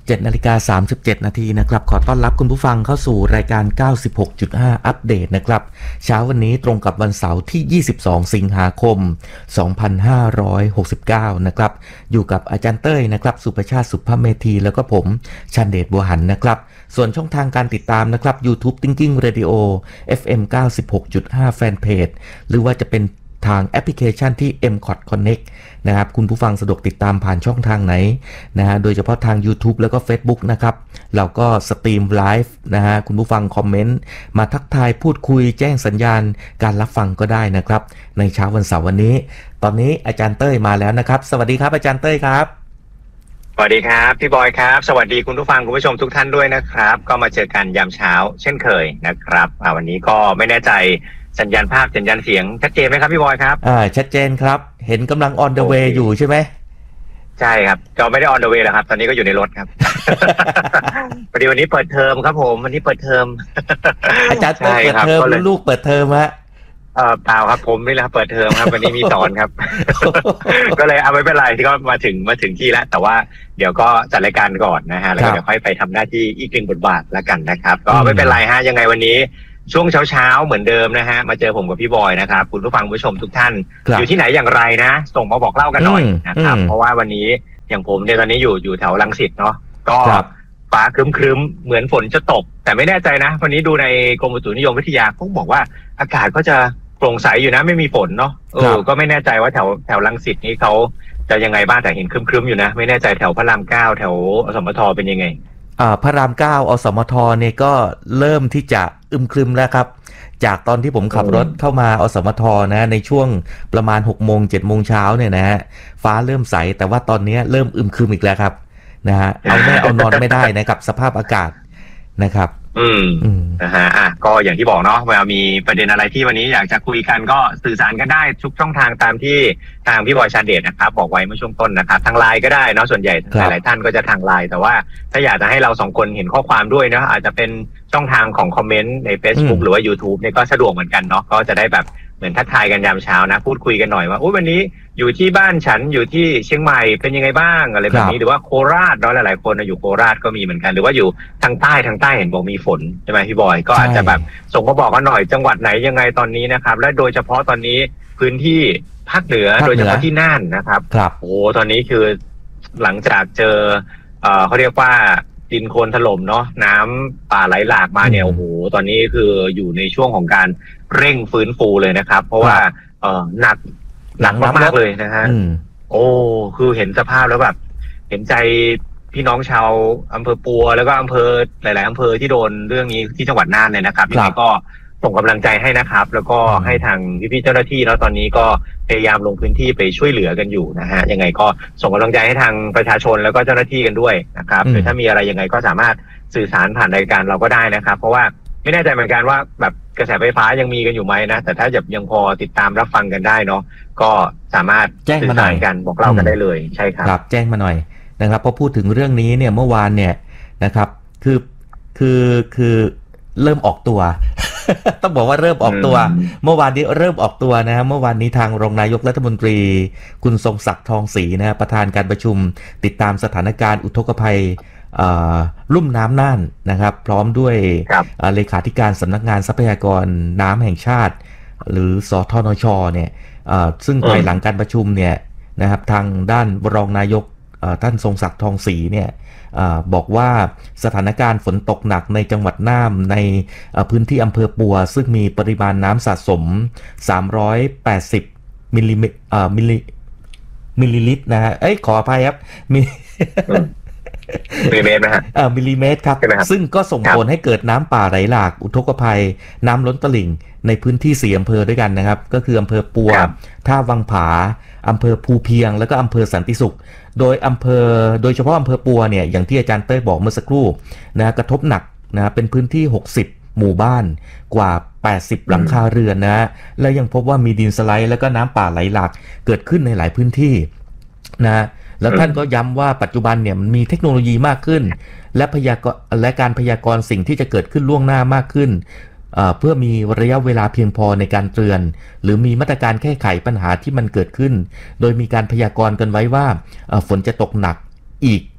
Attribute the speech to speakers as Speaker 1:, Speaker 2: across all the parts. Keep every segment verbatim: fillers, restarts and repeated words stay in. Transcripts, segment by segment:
Speaker 1: เจ็ดนาฬิกาสามสิบเจ็ดนาทีนะครับขอต้อนรับคุณผู้ฟังเข้าสู่รายการ เก้าสิบหกจุดห้า อัปเดตนะครับเช้าวันนี้ตรงกับวันเสาร์ที่ยี่สิบสองสิงหาคมสองพันห้าร้อยหกสิบเก้านะครับอยู่กับอาจารย์เต้ยนะครับสุภชาติสุภเมธีแล้วก็ผมชันเดชบัวหันนะครับส่วนช่องทางการติดตามนะครับ YouTube Thinking Radio เอฟ เอ็ม เก้าสิบหกจุดห้า แฟนเพจหรือว่าจะเป็นทางแอปพลิเคชันที่ เอ็ม ซี โอ ที Connect นะครับคุณผู้ฟังสะดวกติดตามผ่านช่องทางไหนนะฮะโดยเฉพาะทาง YouTube แล้วก็ Facebook นะครับเราก็สตรีมไลฟ์นะฮะคุณผู้ฟังคอมเมนต์มาทักทายพูดคุยแจ้งสัญญาณการรับฟังก็ได้นะครับในเช้าวันเสาร์วันนี้ตอนนี้อาจารย์เต้ยมาแล้วนะครับสวัสดีครับอาจารย์เต้ยครับ
Speaker 2: สวัสดีครับพี่บอยครับสวัสดีคุณผู้ฟังคุณผู้ชมทุกท่านด้วยนะครับก็มาเจอกันยามเช้าเช่นเคยนะครับวันนี้ก็ไม่แน่ใจสัญญาณภาพสัญญาณเสียงชัดเจนไหมครับพี่บอยครับ
Speaker 1: อ่าชัดเจนครับเห็นกำลัง on the way อยู่ใช่ไหม
Speaker 2: ใช่ครับก็ไม่ได้ on the way แล้วครับตอนนี้ก็อยู่ในรถครับ พอดีวันนี้เปิดเทอมครับผมวันนี้เปิดเทอม
Speaker 1: อาจารย์เปิดเทอมลูกเปิดเทอมฮะ
Speaker 2: เออเปล่าครับผมนี่แหละเปิดเทอมครับวันนี้มีสอนครับ ก็เลยเอาไม่เป็นไรที่ก็มาถึงมาถึงที่แล้วแต่ว่าเดี๋ยวก็จัดรายการก่อนนะฮะแล้วก็เดี๋ยวค่อยไปทำหน้าที่อีกหนึ่งบทบาทแล้วกันนะครับก็ไม่เป็นไรฮะยังไงวันนี้ช่วงเช้าๆเหมือนเดิมนะฮะมาเจอผมกับพี่บอยนะครับคุณผู้ฟังผู้ชมทุกท่านอยู่ที่ไหนอย่างไรนะส่งมาบอกเล่ากันหน่อยนะครับเพราะว่าวันนี้อย่างผมเนี่ยตอนนี้อยู่อยู่แถวรังสิตเนาะก็ฟ้าครึ้มๆเหมือนฝนจะตกแต่ไม่แน่ใจนะวันนี้ดูในกรมอุตุนิยมวิทยาเขาบอกว่าอากาศก็จะโปร่งใสอยู่นะไม่มีฝนเนาะเออก็ไม่แน่ใจว่าแถวแถวรังสิตนี้เขาจะยังไงบ้างแต่เห็นครึ้มๆอยู่นะไม่แน่ใจแถวพระรามเก้าแถวอสมทเป็นยังไง
Speaker 1: อ่าพระรามเก้าอสมทเนี่ยก็เริ่มที่จะอึมครึมแล้วครับจากตอนที่ผมขับรถเข้ามาอสมทนะในช่วงประมาณหกโมงเจ็ดโมงเช้าเนี่ยนะฮะฟ้าเริ่มใสแต่ว่าตอนนี้เริ่มอึมครึมอีกแล้วครับนะฮะเอาแน่เอานอนไม่ได้นะครับสภาพอากาศนะครับ
Speaker 2: อืมนะฮะอ่ะก็อย่างที่บอกเนาะเวลามีประเด็นอะไรที่วันนี้อยากจะคุยกันก็สื่อสารกันได้ทุกช่องทางตามที่ทางพี่บอยชาญเดชนะครับบอกไว้เมื่อช่วงต้นนะครับทางไลน์ก็ได้เนาะส่วนใหญ่หลายๆท่านก็จะทางไลน์แต่ว่าถ้าอยากจะให้เราสองคนเห็นข้อความด้วยเนาะอาจจะเป็นช่องทางของคอมเมนต์ใน Facebook หรือว่า YouTube เนี่ยก็สะดวกเหมือนกันเนาะก็จะได้แบบเหมือนทักทายกันยามเช้านะพูดคุยกันหน่อยว่าอุ๊ยวันนี้อยู่ที่บ้านฉันอยู่ที่เชียงใหม่เป็นยังไงบ้างอะไรแบบนี้หรือว่าโคราชเนาะหลายๆคนอยู่โคราชก็มีเหมือนกันหรือว่าอยู่ทางใต้ทางใต้เห็นบอกมีฝนใช่ไหมพี่บอยก็อาจจะแบบส่งมาบอกกันหน่อยจังหวัดไหนยังไงตอนนี้นะครับและโดยเฉพาะตอนนี้พื้นที่ภาคเหนือโดยเฉพาะที่น่านนะครับโอ้ตอนนี้คือหลังจากเจอเอ่อเขาเรียกว่าดินโคลนถล่มเนาะน้ำป่าไหลหลากมาเนี่ยโอ้โหตอนนี้คืออยู่ในช่วงของการเร่งฟื้นฟูเลยนะครับเพราะว่าเอ่อหนักหนักมากๆเลยนะฮะโอ้คือเห็นสภาพแล้วแบบเห็นใจพี่น้องชาวอำเภอปัวแล้วก็อำเภอหลายๆอำเภอที่โดนเรื่องนี้ที่จังหวัดน่านเนี่ยนะครับยังไงก็ส่งกำลังใจให้นะครับแล้วก็ให้ทางพี่ๆเจ้าหน้าที่แล้วตอนนี้ก็พยายามลงพื้นที่ไปช่วยเหลือกันอยู่นะฮะยังไงก็ส่งกำลังใจให้ทางประชาชนแล้วก็เจ้าหน้าที่กันด้วยนะครับหรือถ้ามีอะไรยังไงก็สามารถสื่อสารผ่านรายการเราก็ได้นะครับเพราะว่าไม่แน่ใจเหมือนกันว่าแบบกระแสไฟฟ้ายังมีกันอยู่ไหมนะแต่ถ้ายังพอติดตามรับฟังกันได้เนาะก็สามารถ
Speaker 1: แจ้งมาหน่อย
Speaker 2: กันบอกเล่ากันได้เลยใช่ครับ
Speaker 1: ครับแจ้งมาหน่อยนะครับพอพูดถึงเรื่องนี้เนี่ยเมื่อวานเนี่ยนะครับคือคือคือเริ่มออกตัว ต้องบอกว่าเริ่มออกตัวเมื่อวานนี้เริ่มออกตัวนะเมื่อวานนี้ทางรองนายกรัฐมนตรีคุณทรงศักดิ์ทองศรีนะประธานการประชุมติดตามสถานการณ์อุทกภัยลุ่มน้ำน่านนะครับพร้อมด้วยเลขาธิการสำนักงานทรัพยากรน้ำแห่งชาติหรือสทนชเนี่ยซึ่งภายหลังการประชุมเนี่ยนะครับทางด้านรองนายกท่านทรงศักดิ์ทองศรีเนี่ยบอกว่าสถานการณ์ฝนตกหนักในจังหวัดน่านในพื้นที่อำเภอปัวซึ่งมีปริมาณน้ำสะสมสามร้อยแปดสิบมิลลิมิลลิมิลลิลิตรนะฮะเอ้ยขออภัยครับมิ
Speaker 2: มิลลิเมตรนะฮะ
Speaker 1: เอ่อมิลลิเมตรครับซึ่งก็ส่งผลให้เกิดน้ำป่าไหลหลากอุทกภัยน้ำล้นตลิ่งในพื้นที่สี่อำเภอด้วยกันนะครับก็คืออำเภอปัวท่าวังผาอำเภอภูเพียงแล้วก็อำเภอสันติสุขโดยอำเภอโดยเฉพาะอำเภอปัวเนี่ยอย่างที่อาจารย์เต้ยบอกเมื่อสักครู่นะกระทบหนักนะเป็นพื้นที่หกสิบหมู่บ้านกว่าแปดสิบหลังคาเรือนนะและยังพบว่ามีดินสไลด์แล้วก็น้ำป่าไหลหลากเกิดขึ้นในหลายพื้นที่นะแล้วท่านก็ย้ำว่าปัจจุบันเนี่ยมันมีเทคโนโลยีมากขึ้นและพยากรณ์และการพยากรณ์สิ่งที่จะเกิดขึ้นล่วงหน้ามากขึ้น เพื่อมีระยะเวลาเพียงพอในการเตือนหรือมีมาตรการแก้ไขปัญหาที่มันเกิดขึ้นโดยมีการพยากรณ์กันไว้ว่าฝนจะตกหนักอีก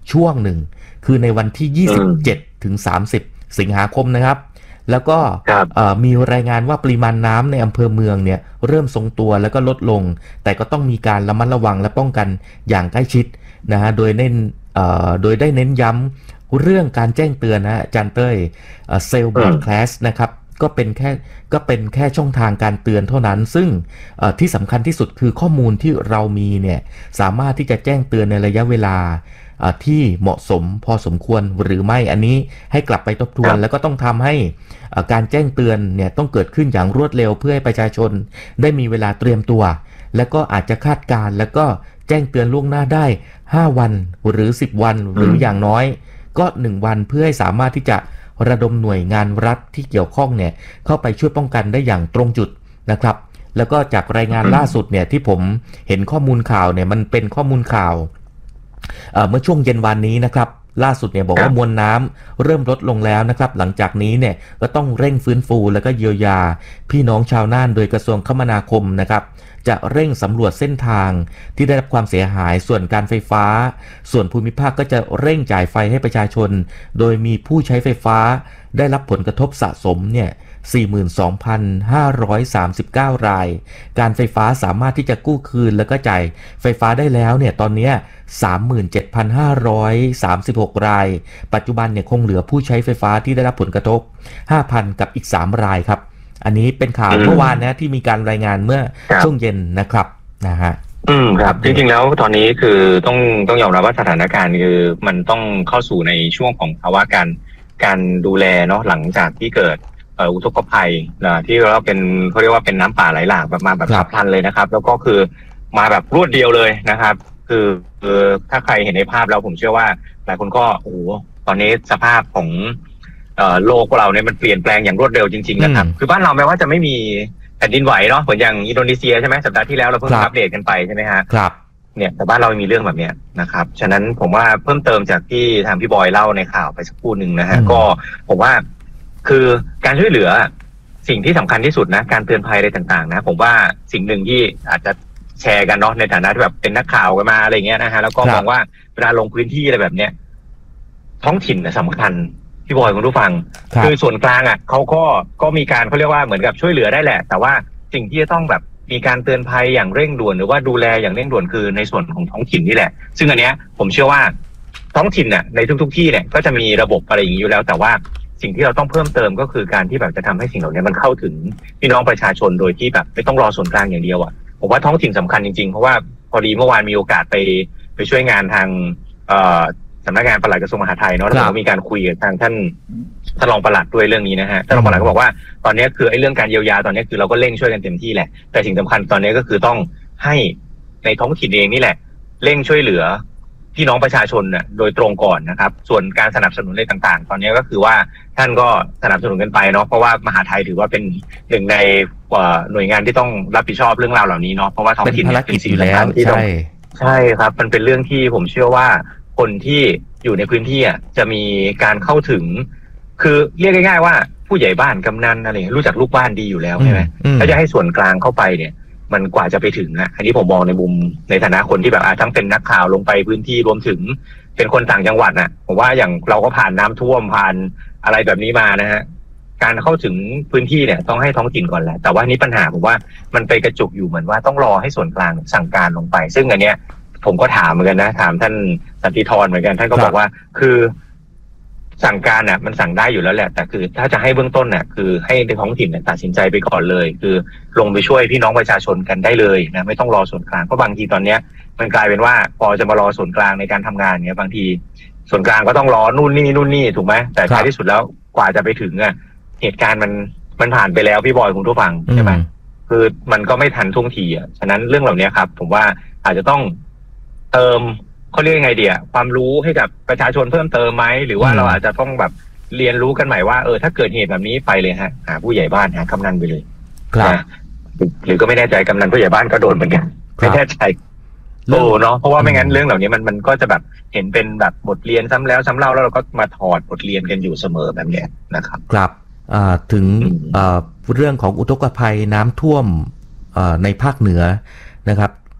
Speaker 1: ช่วงหนึ่งคือในวันที่ยี่สิบเจ็ดถึงสามสิบสิงหาคมนะครับแล้วก็มีรายงานว่าปริมาณน้ำในอำเภอเมืองเนี่ยเริ่มทรงตัวแล้วก็ลดลงแต่ก็ต้องมีการระมัดระวังและป้องกันอย่างใกล้ชิดนะฮะโดยเน้นโดยได้เน้นย้ำเรื่องการแจ้งเตือนนะอาจารย์เต้ยเซลล์บอร์ดแคลสนะครับก็เป็นแค่ก็เป็นแค่ช่องทางการเตือนเท่านั้นซึ่งที่สำคัญที่สุดคือข้อมูลที่เรามีเนี่ยสามารถที่จะแจ้งเตือนในระยะเวลาที่เหมาะสมพอสมควรหรือไม่อันนี้ให้กลับไปทบทวนแล้วก็ต้องทำให้การแจ้งเตือนเนี่ยต้องเกิดขึ้นอย่างรวดเร็วเพื่อให้ประชาชนได้มีเวลาเตรียมตัวแล้วก็อาจจะคาดการแล้วก็แจ้งเตือนล่วงหน้าได้ห้าวันหรือสิบวันหรืออย่างน้อยก็หนึ่งวันเพื่อให้สามารถที่จะระดมหน่วยงานรัฐที่เกี่ยวข้องเนี่ยเข้าไปช่วยป้องกันได้อย่างตรงจุดนะครับแล้วก็จากรายงานล่าสุดเนี่ยที่ผมเห็นข้อมูลข่าวเนี่ยมันเป็นข้อมูลข่าวเอ่อเมื่อช่วงเย็นวันนี้นะครับล่าสุดเนี่ยบอกว่ามวลน้ำเริ่มลดลงแล้วนะครับหลังจากนี้เนี่ยก็ต้องเร่งฟื้นฟูแล้วก็เยียวยาพี่น้องชาวน่านโดยกระทรวงคมนาคมนะครับจะเร่งสำรวจเส้นทางที่ได้รับความเสียหายส่วนการไฟฟ้าส่วนภูมิภาคก็จะเร่งจ่ายไฟให้ประชาชนโดยมีผู้ใช้ไฟฟ้าได้รับผลกระทบสะสมเนี่ย สี่หมื่นสองพันห้าร้อยสามสิบเก้า รายการไฟฟ้าสามารถที่จะกู้คืนแล้วก็จ่ายไฟฟ้าได้แล้วเนี่ยตอนนี้ สามหมื่นเจ็ดพันห้าร้อยสามสิบหก รายปัจจุบันเนี่ยคงเหลือผู้ใช้ไฟฟ้าที่ได้รับผลกระทบ ห้าพัน กับอีกสามรายครับอันนี้เป็นข่าวเมื่อวานนะที่มีการรายงานเมื่อช่วงเย็นนะครับนะฮะ
Speaker 2: อืมครับจริงๆแล้วตอนนี้คือต้องต้องยอมรับว่าสถานการณ์คือมันต้องเข้าสู่ในช่วงของภาวะการการดูแลเนาะหลังจากที่เกิดเอ่ออุทกภัยนะที่เราเป็นเขาเรียกว่าเป็นน้ำป่าไหลหลากแบบมาแบบฉับพลันเลยนะครับแล้วก็คือมาแบบรวดเดียวเลยนะครับคือคือถ้าใครเห็นในภาพแล้วผมเชื่อว่าหลายคนก็โอ้โหตอนนี้สภาพของเอ่อโลกเราเนี่ยมันเปลี่ยนแปลงอย่างรวดเร็วจริงๆนะครับคือบ้านเราแม้ว่าจะไม่มีแผ่นดินไหวเนาะเหมือนอย่างอินโดนีเซียใช่ไหมสัปดาห์ที่แล้วเราเพิ่งอัปเดตกันไปใช่ไหมฮะ
Speaker 1: ครับ
Speaker 2: เนี่ยแต่บ้านเรามีเรื่องแบบเนี้ยนะครับฉะนั้นผมว่าเพิ่มเติมจากที่ทางพี่บอยเล่าในข่าวไปสักครู่หนึ่งนะฮะก็ผมว่าคือการช่วยเหลือสิ่งที่สำคัญที่สุดนะการเตือนภัยอะไรต่างๆนะผมว่าสิ่งหนึ่งที่อาจจะแชร์กันเนาะในฐานะที่แบบเป็นนักข่าวกันมาอะไรเงี้ยนะฮะแล้วก็มองว่าเวลาลงพื้นที่อะไรแบบเนี้ยท้องถิ่นสำคัญพี่บอยคุณผู้ฟังคือส่วนกลางอ่ะเขาก็ก็มีการเขาเรียกว่าเหมือนกับช่วยเหลือได้แหละแต่ว่าสิ่งที่จะต้องแบบมีการเตือนภัยอย่างเร่งด่วนหรือว่าดูแลอย่างเร่งด่วนคือในส่วนของท้องถิ่นนี่แหละซึ่งอันเนี้ยผมเชื่อว่าท้องถิ่นน่ะในทุกๆที่เนี่ยก็จะมีระบบอะไรอย่างนี้อยู่แล้วแต่ว่าสิ่งที่เราต้องเพิ่มเติมก็คือการที่แบบจะทำให้สิ่งเหล่านี้มันเข้าถึงพี่น้องประชาชนโดยที่แบบไม่ต้องรอส่วนกลางอย่างเดียวอ่ะผมว่าท้องถิ่นสำคัญจริงๆเพราะว่าพอดีเมื่อวานมีโอกาสไปไปช่วยงานทางเอ่อสำนักงานปลัดกระทรวงมหาดไทยเนาะแล้วก็มีการคุยกับทางท่านท่านรองปลัดด้วยเรื่องนี้นะฮะท่านรองปลัดก็บอกว่าตอนนี้คือไอ้เรื่องการเยียวยาตอนนี้คือเราก็เร่งช่วยกันเต็มที่แหละแต่สิ่งสำคัญตอนนี้ก็คือต้องให้ในท้องถิ่นเองนี่แหละเร่งช่วยเหลือพี่น้องประชาชนน่ะโดยตรงก่อนนะครับส่วนการสนับสนุนอะไรต่างๆตอนนี้ก็คือว่าท่านก็สนับสนุนกันไปเนาะเพราะว่ามหาดไทยถือว่าเป็นหนึ่งในหน่วยงานที่ต้องรับผิดชอบเรื่องราวเหล่านี้เนาะเพราะว่าท้องถิ่นเป็นสิ่งสำคัญที่ต้องใช่ครับมันเป็นเรื่องที่ผมเชื่อว่าคนที่อยู่ในพื้นที่อ่ะจะมีการเข้าถึงคือเรียกง่ายๆว่าผู้ใหญ่บ้านกำนันอะไรรู้จักลูกบ้านดีอยู่แล้วใช่ไหมถ้าจะให้ส่วนกลางเข้าไปเนี่ยมันกว่าจะไปถึงนะอันนี้ผมมองในมุมในฐานะคนที่แบบทั้งเป็นนักข่าวลงไปพื้นที่รวมถึงเป็นคนต่างจังหวัดน่ะผมว่าอย่างเราก็ผ่านน้ำท่วมผ่านอะไรแบบนี้มานะฮะการเข้าถึงพื้นที่เนี่ยต้องให้ท้องถิ่นก่อนแหละแต่ว่านี้ปัญหาผมว่ามันไปกระจุกอยู่เหมือนว่าต้องรอให้ส่วนกลางสั่งการลงไปซึ่งอันเนี้ยผมก็ถามเหมือนกันนะถามท่านสันติธรเหมือนกันท่านก็บอกว่าคือสั่งการเนี่ยมันสั่งได้อยู่แล้วแหละแต่คือถ้าจะให้เบื้องต้นเนี่ยคือให้ในท้องถิ่นเนี่ยตัดสินใจไปก่อนเลยคือลงไปช่วยพี่น้องประชาชนกันได้เลยนะไม่ต้องรอส่วนกลางเพราะบางทีตอนเนี้ยมันกลายเป็นว่าพอจะมารอส่วนกลางในการทำงานเนี่ยบางทีส่วนกลางก็ต้องรอนู่นนี่นู่นนี่ถูกไหมแต่ท้ายที่สุดแล้วกว่าจะไปถึงอ่ะเหตุการณ์มันมันผ่านไปแล้วพี่บอยคุณผู้ฟังใช่ไหมคือมันก็ไม่ทันท่วงทีอ่ะฉะนั้นเรื่องเหล่านี้ครับผมว่าอาจจะต้องเติมเขาเรียกยังไงเดียความรู้ให้กับประชาชนเพิ่มเติมไหมหรือว่าเราอาจจะต้องแบบเรียนรู้กันใหม่ว่าเออถ้าเกิดเหตุแบบนี้ไปเลยฮะหาผู้ใหญ่บ้านหากำนันไปเลยนะหรือก็ไม่แน่ใจกำนันผู้ใหญ่บ้านก็โดนเหมือนกันไม่แน่ใจโอ้เนาะเพราะว่าไม่งั้นเรื่องเหล่านี้มันมันก็จะแบบเห็นเป็นแบบบทเรียนซ้ำแล้วซ้ำเล่าแล้วเราก็มาถอดบทเรียนกันอยู่เสมอแบบนี้นะครับ
Speaker 1: ครับถึงเรื่องของอุทกภัยน้ำท่วมในภาคเหนือนะครับ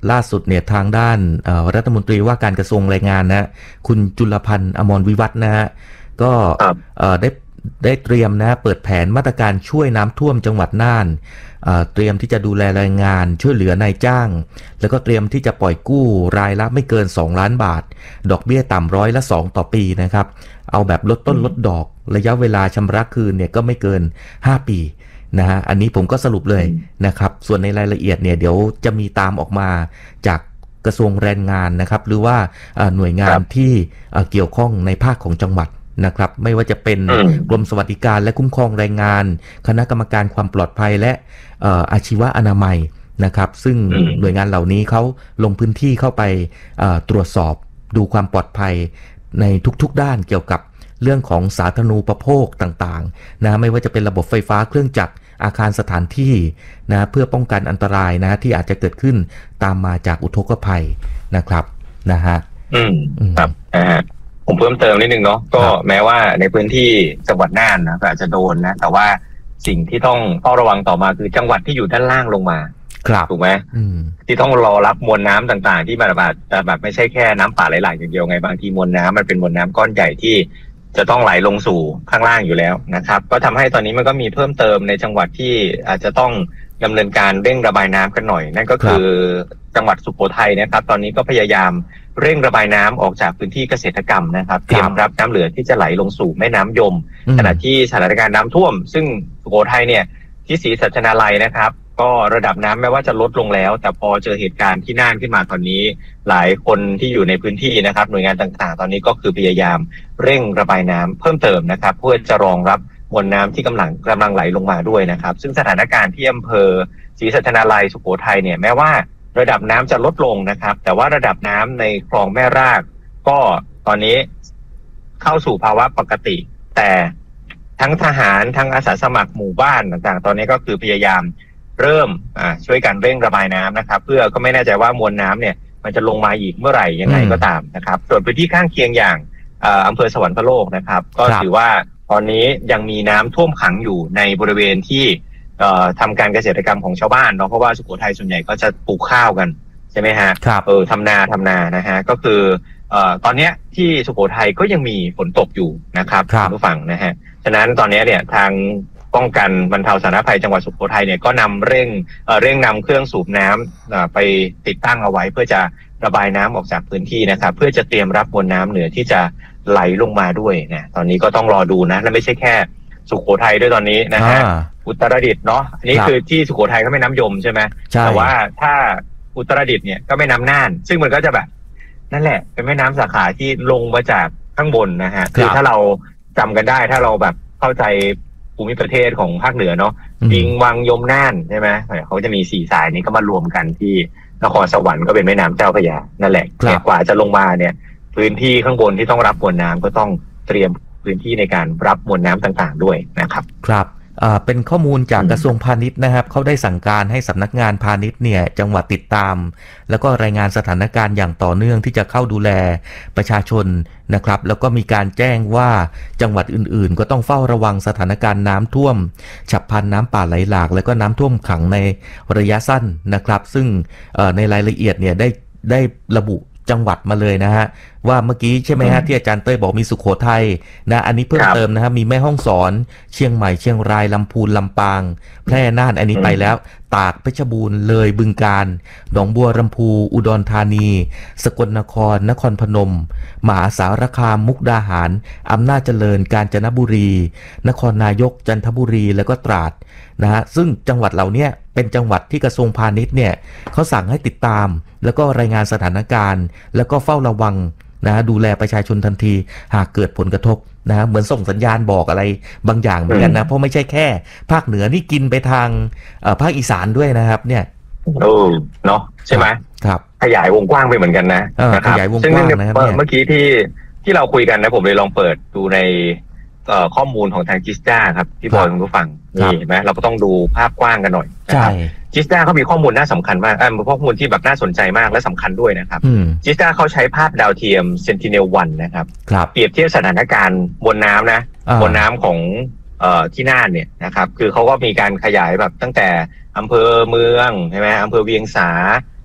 Speaker 1: ล่าสุดเนี่ยทางด้านรัฐมนตรีว่าการกระทรวงแรงงานนะคุณจุลพันธ์อมรวิวัฒน์นะฮะก็ได้ได้เตรียมนะเปิดแผนมาตรการช่วยน้ำท่วมจังหวัดน่านเตรียมที่จะดูแลแรงงานช่วยเหลือนายจ้างแล้วก็เตรียมที่จะปล่อยกู้รายละไม่เกินสองล้านบาทดอกเบี้ยต่ำร้อยละสองต่อปีนะครับเอาแบบลดต้นลดดอกระยะเวลาชำระคืนเนี่ยก็ไม่เกินห้าปีนะฮะอันนี้ผมก็สรุปเลยนะครับส่วนในรายละเอียดเนี่ยเดี๋ยวจะมีตามออกมาจากกระทรวงแรงงานนะครับหรือว่าหน่วยงานที่เกี่ยวข้องในภาคของจังหวัดนะครับไม่ว่าจะเป็นกรมสวัสดิการและคุ้มครองแรงงานคณะกรรมการความปลอดภัยและอาชีวะอนามัยนะครับซึ่งหน่วยงานเหล่านี้เขาลงพื้นที่เข้าไปตรวจสอบดูความปลอดภัยในทุกๆด้านเกี่ยวกับเรื่องของสาธารณูปโภคต่างๆนะไม่ว่าจะเป็นระบบไฟฟ้าเครื่องจักรอาคารสถานที่นะเพื่อป้องกันอันตรายนะที่อาจจะเกิดขึ้นตามมาจากอุทกภัยนะครับนะฮะ
Speaker 2: อืมครับนะฮะผมเพิ่มเติมนิดนึงเนาะก็แม้ว่าในพื้นที่จังหวัดน่านนะก็อาจจะโดนนะแต่ว่าสิ่งที่ต้องเฝ้าระวังต่อมาคือจังหวัดที่อยู่ด้านล่างลงมาถูกไหมที่ต้องรอรับมวลน้ำต่างๆที่มันแบบแบบไม่ใช่แค่น้ำป่าไหลหลากอย่างเดียวไงบางทีมวลน้ำมันเป็นมวลน้ำก้อนใหญ่ที่จะต้องไหลลงสู่ข้างล่างอยู่แล้วนะครับก็ทำให้ตอนนี้มันก็มีเพิ่มเติมในจังหวัดที่อาจจะต้องดำเนินการเร่งระบายน้ำกันหน่อยนั่นก็คือจังหวัดสุโขทัยนะครับตอนนี้ก็พยายามเร่งระบายน้ำออกจากพื้นที่เกษตรกรรมนะครับเตรียมรับน้ำเหลือที่จะไหลลงสู่แม่น้ำยมขณะที่สถานการณ์น้ำท่วมซึ่งสุโขทัยเนี่ยที่ศรีสัชนาลัยนะครับก็ระดับน้ำแม้ว่าจะลดลงแล้วแต่พอเจอเหตุการณ์ที่น่านขึ้นมาตอนนี้หลายคนที่อยู่ในพื้นที่นะครับหน่วยงานต่างๆตอนนี้ก็คือพยายามเร่งระบายน้ำเพิ่มเติมนะครับเพื่อจะรองรับมวลน้ำที่กำลังกำลังไหลลงมาด้วยนะครับซึ่งสถานการณ์ที่อำเภอศรีสัชนาลัยสุโขทัยเนี่ยแม้ว่าระดับน้ำจะลดลงนะครับแต่ว่าระดับน้ำในคลองแม่รากก็ตอนนี้เข้าสู่ภาวะปกติแต่ทั้งทหารทั้งอาสาสมัครหมู่บ้านต่างๆตอนนี้ก็คือพยายามเริ่มอ่าช่วยกันเร่งระบายน้ำนะครับเพื่อก็ไม่แน่ใจว่ามวลน้ำเนี่ยมันจะลงมาอีกเมื่อไหร่ยังไงก็ตามนะครับส่วนพื้นที่ข้างเคียงอย่างอ่าอำเภอสวรรคโลกนะครับก็ถือว่าตอนนี้ยังมีน้ำท่วมขังอยู่ในบริเวณที่เอ่อทำการเกษตรกรรมของชาวบ้านเนาะเพราะว่าสุโขทัยส่วนใหญ่ก็จะปลูกข้าวกันใช่ไหมฮะเออทำนาทำนานะฮะก็คือเอ่อตอนนี้ที่สุโขทัยก็ยังมีฝนตกอยู่นะครับคุณผู้ฟังนะฮะฉะนั้นตอนนี้เนี่ยทางป้องกันบรรเทาสาธารณภัยจังหวัดสุโขทัยเนี่ยก็นำเร่งเอ่อเร่งนำเครื่องสูบน้ำอ่าไปติดตั้งเอาไว้เพื่อจะระบายน้ำออกจากพื้นที่นะครับเพื่อจะเตรียมรับมวลน้ำเหนือที่จะไหลลงมาด้วยนะตอนนี้ก็ต้องรอดูนะและไม่ใช่แค่สุโขทัยด้วยตอนนี้นะฮะอุตรดิตถ์เนาะอันนี้คือที่สุโขทัยก็แม่น้ำยมใช่ไหมแต่ว่าถ้าอุตรดิตถ์เนี่ยก็แม่น้ำน่านซึ่งมันก็จะแบบนั่นแหละเป็นแม่น้ำสาขาที่ลงมาจากข้างบนนะฮะคือถ้าเราจำกันได้ถ้าเราแบบเข้าใจภูมิประเทศของภาคเหนือเนาะปิงวังยมน่านใช่ไหมเขาจะมีสี่สายนี้ก็มารวมกันที่นครสวรรค์ก็เป็นแม่น้ำเจ้าพระยานั่นแหละกว่าจะลงมาเนี่ยพื้นที่ข้างบนที่ต้องรับมวลน้ำก็ต้องเตรียมพื้นที่ในการรับมวลน้ำต่างๆด้วยนะครับ
Speaker 1: ครับเป็นข้อมูลจากกระทรวงพาณิชย์นะครับเขาได้สั่งการให้สำนักงานพาณิชย์เนี่ยจังหวัดติดตามแล้วก็รายงานสถานการณ์อย่างต่อเนื่องที่จะเข้าดูแลประชาชนนะครับแล้วก็มีการแจ้งว่าจังหวัดอื่นๆก็ต้องเฝ้าระวังสถานการณ์น้ำท่วมฉับพลันน้ำป่าไหลหลากแล้วก็น้ำท่วมขังในระยะสั้นนะครับซึ่งในรายละเอียดเนี่ยได้ได้ระบุจังหวัดมาเลยนะฮะว่าเมื่อกี้ใช่ไหมฮะที่อาจารย์เต้ยบอกมีสุโขทัยนะอันนี้เพิ่มเติมนะฮะมีแม่ฮ่องสอนเชียงใหม่เชียงรายลำพูนลำปางแพร่น่านอันนี้ไปแล้วตากเพชรบูรณ์เลยบึงกาฬหนองบัวลำพูอุดรธานีสกลนครนครพนมมหาสารคามมุกดาหารอำนาจเจริญกาญจนบุรีนครนายกจันทบุรีแล้วก็ตราดนะฮะซึ่งจังหวัดเหล่านี้เป็นจังหวัดที่กระทรวงพาณิชย์เนี่ยเขาสั่งให้ติดตามแล้วก็รายงานสถานการณ์แล้วก็เฝ้าระวังนะดูแลประชาชนทันทีหากเกิดผลกระทบนะเหมือนส่งสัญญาณบอกอะไรบางอย่างเหมือนกันนะเพราะไม่ใช่แค่ภาคเหนือนี่กินไปทางภาคอีสานด้วยนะครับเนี่ย
Speaker 2: โอ้เนาะใช่ไหมครับขยายวงกว้างไปเหมือนกันนะ
Speaker 1: ขยายวงกว้างนะครับ
Speaker 2: เมื่อกี้ที่ที่เราคุยกันนะผมเลยลองเปิดดูในข้อมูลของทางจิสต้าครับที่บอยคุณผู้ฟังนี่เห็นไหมเราก็ต้องดูภาพกว้างกันหน่อยนะครับจิสต้าเขามีข้อมูลน่าสำคัญมากอ่าข้อมูลที่แบบน่าสนใจมากและสำคัญด้วยนะครับจิสต้าเขาใช้ภาพดาวเทียม Sentinel วันนะครับเปรียบเทียบสถานการณ์บนน้ำนะบนน้ำของเอ่อที่น่านเนี่ยนะครับคือเขาก็มีการขยายแบบตั้งแต่อำเภอเมืองใช่ไหมอำเภอเวียงสา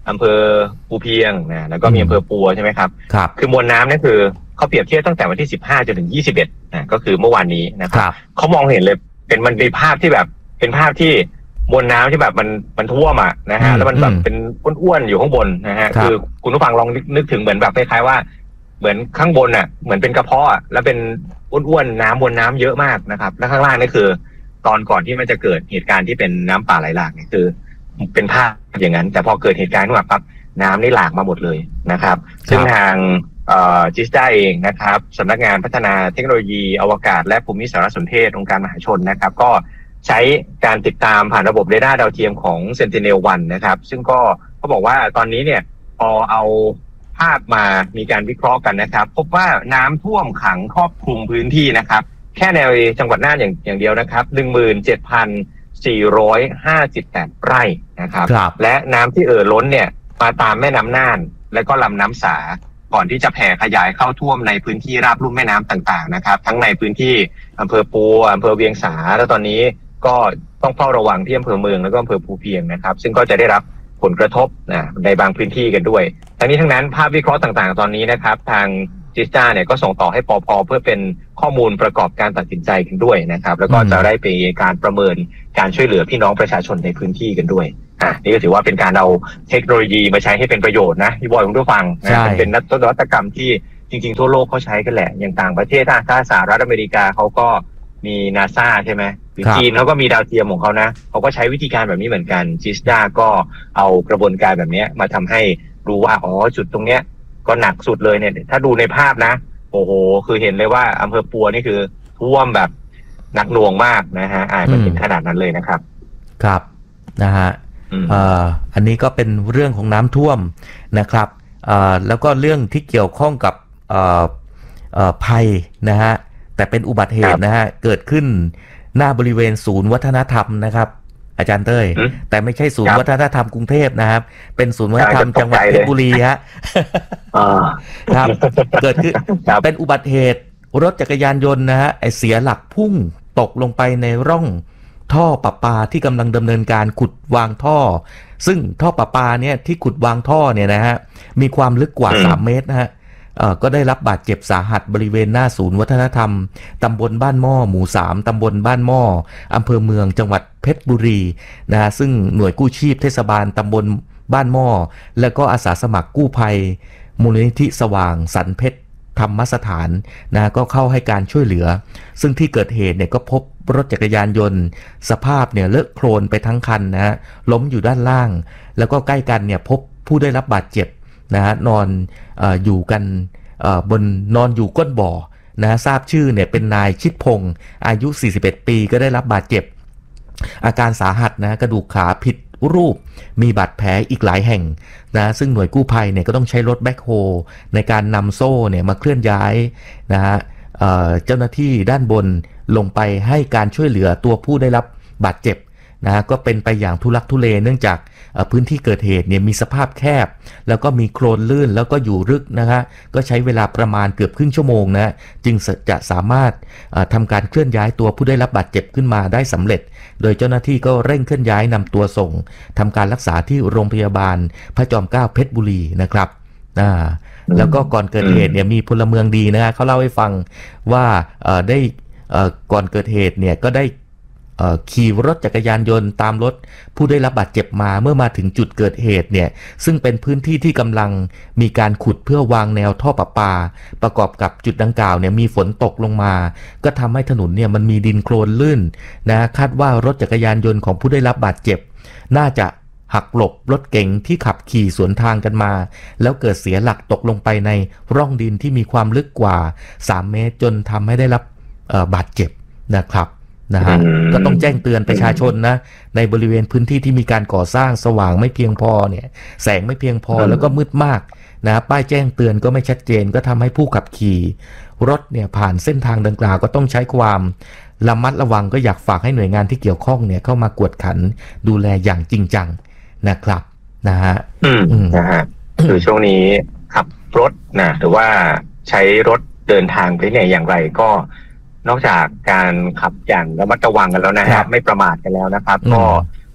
Speaker 2: อำเภอภูเพียงนะแล้วก็มีอำเภอปัวใช่ไหมครับ
Speaker 1: ครับ
Speaker 2: คือมวลน้ำนี่คือเขาเปรียบเทียบตั้งแต่วันที่สิบห้าจนถึงยี่สิบเอ็ดนะก็คือเมื่อวานนี้นะครับเขามองเห็นเลยเป็นมันเป็นภาพที่แบบเป็นภาพที่มวลน้ำที่แบบมันมันท่วมอ่ะนะฮะแล้วมันแบบเป็นอ้วนๆอยู่ข้างบนนะฮะคือคุณผู้ฟังลองนึกถึงเหมือนแบบคล้ายๆว่าเหมือนข้างบนอ่ะเหมือนเป็นกระเพาะแล้วเป็นอ้วนๆน้ำมวลน้ำเยอะมากนะครับแล้วข้างล่างนี่คือตอนก่อนที่มันจะเกิดเหตุการณ์ที่เป็นน้ำป่าไหลหลากเนี่ยคือเป็นภาพอย่างนั้นแต่พอเกิดเหตุการณ์ขึ้นมาปั๊บน้ำนี่หลากมาหมดเลยนะครับซึ่งทางจิสด้าเองนะครับสำนักงานพัฒนาเทคโนโลยีอวกาศและภูมิสารสนเทศองค์การมหาชนนะครับก็ใช้การติดตามผ่านระบบเรดาร์ดาวเทียมของ Sentinel วันนะครับซึ่งก็เขาบอกว่าตอนนี้เนี่ยพอเอาภาพมามีการวิเคราะห์กันนะครับพบว่าน้ำท่วมขังครอบคลุมพื้นที่นะครับแค่ในจังหวัดน่านอย่างอย่างเดียวนะครับ หนึ่งหมื่นเจ็ดพันสี่ร้อยห้าสิบแปด ไร่นะครับและน้ำที่เอ่อล้นเนี่ยมาตามแม่น้ำน่านและก็ลำน้ำสาก่อนที่จะแผ่ขยายเข้าท่วมในพื้นที่ราบลุ่มแม่น้ำต่างๆนะครับทั้งในพื้นที่อำเภอปัวอำเภอเวียงสาแล้วตอนนี้ก็ต้องเฝ้าระวังที่อำเภอเมืองแล้วก็อำเภอภูเพียงนะครับซึ่งก็จะได้รับผลกระทบนะในบางพื้นที่กันด้วยทั้งนี้ทั้งนั้นภาพวิเคราะห์ต่างๆตอนนี้นะครับทางจิสด้าเนี่ยก็ส่งต่อให้ปภ.เพื่อเป็นข้อมูลประกอบการตัดสินใจกันด้วยนะครับแล้วก็จะได้เป็นการประเมินการช่วยเหลือพี่น้องประชาชนในพื้นที่กันด้วยอ่ะนี่ก็ถือว่าเป็นการเอาเทคโนโลยีมาใช้ให้เป็นประโยชน์นะพี่บอยคุณผู้ฟังนะเป็นนวัตกรรมที่จริงๆทั่วโลกเขาใช้กันแหละอย่างต่างประเทศถ้าสหรัฐอเมริกาเขาก็มีนาซาใช่ไหมหรือจีนเขาก็มีดาวเทียมของเขานะเขาก็ใช้วิธีการแบบนี้เหมือนกันจิสด้าก็เอากระบวนการแบบนี้มาทำให้รู้ว่าอ๋อจุดตรงเนี้ยก็หนักสุดเลยเนี่ยถ้าดูในภาพนะโอ้โหคือเห็นเลยว่าอำเภอปัวนี่คือท่วมแบบหนักหน่วงมากนะฮะอ่ามันถึงขนาดนั้นเลยนะครับ
Speaker 1: ครับนะฮะอ่าอันนี้ก็เป็นเรื่องของน้ำท่วมนะครับอ่าแล้วก็เรื่องที่เกี่ยวข้องกับอ่าอ่าภัยนะฮะแต่เป็นอุบัติเหตุนะฮะเกิดขึ้นหน้าบริเวณศูนย์วัฒนธรรมนะครับอาจารย์เต้ยแต่ไม่ใช่ศูนย์วัฒนธรรมกรุงเทพนะครับเป็นศูนย์วัฒนธรรมจังหวัดเพชรบุรีฮะครับเกิดขึ้นเป็นอุบัติเหตุรถจักรยานยนต์นะฮะไอเสียหลักพุ่งตกลงไปในร่องท่อประปาที่กำลังดำเนินการขุดวางท่อซึ่งท่อประปาเนี่ยที่ขุดวางท่อเนี่ยนะฮะมีความลึกกว่าสามเมตรนะฮะเอ่อก็ได้รับบาดเจ็บสาหัสบริเวณหน้าศูนย์วัฒนธรรมตำบลบ้านหม้อหมู่สามตำบลบ้านหม้ออำเภอเมืองจังหวัดเพชรบุรีนะฮะซึ่งหน่วยกู้ชีพเทศบาลตำบลบ้านหม้อแล้วก็อาสาสมัครกู้ภัยมูลนิธิสว่างสรรเพชรธรรมสถานนะก็เข้าให้การช่วยเหลือซึ่งที่เกิดเหตุเนี่ยก็พบรถจักรยานยนต์สภาพเนี่ยเลอะโคลนไปทั้งคันนะฮะล้มอยู่ด้านล่างแล้วก็ใกล้กันเนี่ยพบผู้ได้รับบาดเจ็บนะฮะนอนเอ่ออยู่กันเอ่อบนนอนอยู่ก้นบ่อนะทราบชื่อเนี่ยเป็นนายชิดพงศ์อายุสี่สิบเอ็ดปีก็ได้รับบาดเจ็บอาการสาหัสนะกระดูกขาผิดรูปมีบาดแผลอีกหลายแห่งนะซึ่งหน่วยกู้ภัยเนี่ยก็ต้องใช้รถแบ็คโฮในการนำโซ่เนี่ยมาเคลื่อนย้ายนะฮะ เอ่อ เจ้าหน้าที่ด้านบนลงไปให้การช่วยเหลือตัวผู้ได้รับบาดเจ็บนะฮะก็เป็นไปอย่างทุลักทุเลเนื่องจากพื้นที่เกิดเหตุเนี่ยมีสภาพแคบแล้วก็มีโคลนลื่นแล้วก็อยู่ลึกนะฮะก็ใช้เวลาประมาณเกือบครึ่งชั่วโมงนะจึงจะสามารถทำการเคลื่อนย้ายตัวผู้ได้รับบาดเจ็บขึ้นมาได้สำเร็จโดยเจ้าหน้าที่ก็เร่งเคลื่อนย้ายนำตัวส่งทำการรักษาที่โรงพยาบาลพระจอมเกล้าเพชรบุรีนะครับอ่าแล้วก็ก่อนเกิดเหตุเนี่ยมีพลเมืองดีนะฮะเขาเล่าให้ฟังว่าได้ก่อนเกิดเหตุเนี่ยก็ได้ขี่รถจักรยานยนต์ตามรถผู้ได้รับบาดเจ็บมาเมื่อมาถึงจุดเกิดเหตุเนี่ยซึ่งเป็นพื้นที่ที่กำลังมีการขุดเพื่อวางแนวท่อประปาประกอบกับจุดดังกล่าวเนี่ยมีฝนตกลงมาก็ทำให้ถนนเนี่ยมันมีดินโคลนลื่นนะคาดว่ารถจักรยานยนต์ของผู้ได้รับบาดเจ็บน่าจะหักหลบรถเก๋งที่ขับขี่สวนทางกันมาแล้วเกิดเสียหลักตกลงไปในร่องดินที่มีความลึกกว่าสามเมตรจนทำให้ได้รับบาดเจ็บนะครับนะฮะก็ต้องแจ้งเตือนประชาชนนะในบริเวณพื้นที่ที่มีการก่อสร้างสว่างไม่เพียงพอเนี่ยแสงไม่เพียงพอแล้วก็มืดมากนะป้ายแจ้งเตือนก็ไม่ชัดเจนก็ทำให้ผู้ขับขี่รถเนี่ยผ่านเส้นทางดังกล่าวก็ต้องใช้ความระมัดระวังก็อยากฝากให้หน่วยงานที่เกี่ยวข้องเนี่ยเข้ามากวดขันดูแลอย่างจริงจังนะครับนะฮะ
Speaker 2: อืมนะฮะคือช่วงนี้ขับรถนะหรือว่าใช้รถเดินทางไปไหนอย่างไรก็นอกจากการขับอย่างระมัดระวังกันแล้วนะครับไม่ประมาทกันแล้วนะครับก็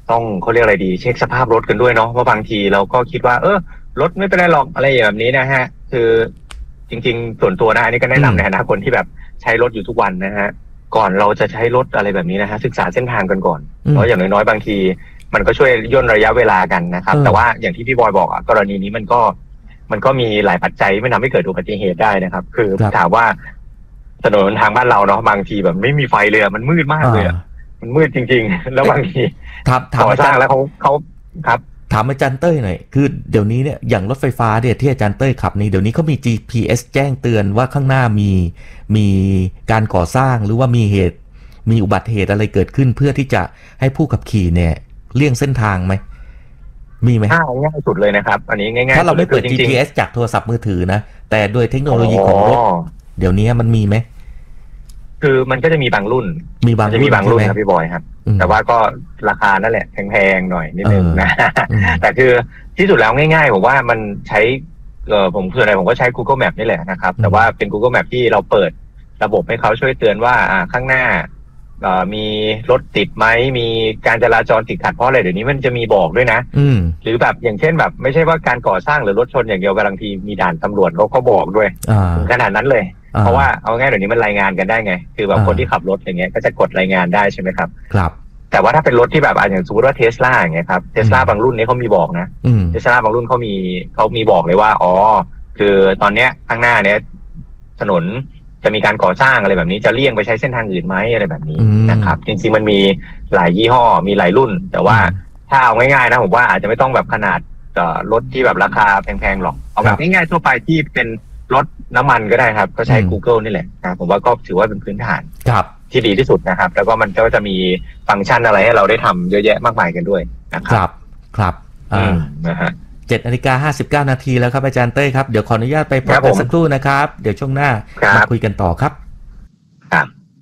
Speaker 2: ต้องเขาเรียกอะไรดีเช็คสภาพรถกันด้วยเนาะว่าบางทีเราก็คิดว่าเออรถไม่เป็นไรหรอกอะไรอย่างแบบนี้นะฮะคือจริงๆส่วนตัวนะอันนี้ก็แนะนำในฐานะคนที่แบบใช้รถอยู่ทุกวันนะฮะก่อนเราจะใช้รถอะไรแบบนี้นะฮะศึกษาเส้นทางกันก่อนเพราะอย่างน้อยๆบางทีมันก็ช่วยย่นระยะเวลากันนะครับแต่ว่าอย่างที่พี่บอยบอกอะกรณีนี้มันก็มันก็มีหลายปัจจัยไม่ทำให้เกิดอุบัติเหตุได้นะครับคือถามว่าถนนทางบ้านเราเนาะบางทีแบบไม่มีไฟเลยมันมืดมากเลยมันมืดจริงๆแล้วบางทีก่อสร้างแล้วเขาเขาครับ
Speaker 1: ถามอาจารย์เต้ยหน่อยคือเดี๋ยวนี้เนี่ยอย่างรถไฟฟ้าเนี่ยที่อาจารย์เต้ยขับนี่เดี๋ยวนี้เขามี จี พี เอส แจ้งเตือนว่าข้างหน้ามีมีการก่อสร้างหรือว่ามีเหตุมีอุบัติเหตุอะไรเกิดขึ้นเพื่อที่จะให้ผู้ขับขี่เนี่ยเลี่ยงเส้นทางไหมมีไหม
Speaker 2: ง่ายสุดเลยนะครับอันนี้ง่ายๆ
Speaker 1: ถ้าเราไม่เปิด จี พี เอส จากโทรศัพท์มือถือนะแต่โดยเทคโนโลยีของรถเดี๋ยวนี้มันมีไหม
Speaker 2: คือมันก็จะมีบางรุ่น
Speaker 1: มีบาง
Speaker 2: จะมีบางรุ่นครับพี่บอยครับแต่ว่าก็ราคานั่นแหละแพงๆหน่อยนิดนึงนะแต่คือที่สุดแล้วง่ายๆผมว่ามันใช้เออผมส่วนใหญ่ผมก็ใช้ Google Map นี่แหละนะครับแต่ว่าเป็น Google Map ที่เราเปิดระบบให้เขาช่วยเตือนว่าอ่าข้างหน้าเอ่อมีรถติดไหมมีการจราจรติดขัดเพราะอะไรเดี๋ยวนี้มันจะมีบอกด้วยนะหรือแบบอย่างเช่นแบบไม่ใช่ว่าการก่อสร้างหรือรถชนอย่างเดียวบางทีมีด่านตำรวจเขาก็บอกด้วยขนาดนั้นเลยเพราะว่าเอาง่ายเดี๋ยวนี้มันรายงานกันได้ไงคือแบบคนที่ขับรถอย่างเงี้ยก็จะกดรายงานได้ใช่ไหมครับ
Speaker 1: ครับ
Speaker 2: แต่ว่าถ้าเป็นรถที่แบบอย่างสมมติว่าเทสลาอย่างเงี้ยครับเทสลาบางรุ่นนี้เขามีบอกนะเทสลาบางรุ่นเขามีเขามีบอกเลยว่าอ๋อคือตอนเนี้ยข้างหน้าเนี้ยถนนจะมีการก่อสร้างอะไรแบบนี้จะเลี่ยงไปใช้เส้นทางอื่นไหมอะไรแบบนี้นะครับจริงๆมันมีหลายยี่ห้อมีหลายรุ่นแต่ว่าถ้าเอาง่ายๆนะผมว่าอาจจะไม่ต้องแบบขนาดรถที่แบบราคาแพงๆหรอกเอาแบบง่ายๆทั่วไปที่เป็นรถน้ำมันก็ได้ครับก็ใช้ Google นี่แหละนะผมว่าก็ถือว่าเป็นพื้นฐานที่ดีที่สุดนะครับแล้วก็มันก็จะมีฟังก์ชันอะไรให้เราได้ทำเยอะแยะมากมายกันด้วยนะครับ
Speaker 1: ครับอ่านะฮะเจ็ดนาฬิกาห้าสิบเก้านาทีแล้วครับอาจารย์เต้ยครับเดี๋ยวขออนุญาตไปพักกันสักครู่นะครับเดี๋ยวช่วงหน้ามาคุยกันต่อครับ
Speaker 2: ครับ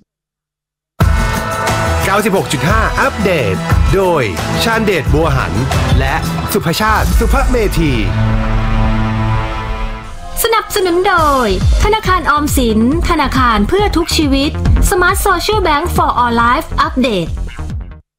Speaker 3: เก้าสิบหกจุดห้า อัปเดตโดยชาญเดชบัวหันและสุภชาติสุภเมธี
Speaker 4: สนับสนุนโดยธนาคารออมสินธนาคารเพื่อทุกชีวิต Smart Social Bank for All Life อัปเดต